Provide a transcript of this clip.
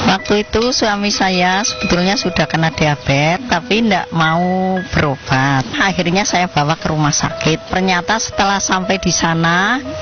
Waktu itu suami saya sebetulnya sudah kena diabetes tapi tidak mau berobat. Akhirnya saya bawa ke rumah sakit. Ternyata setelah sampai di sana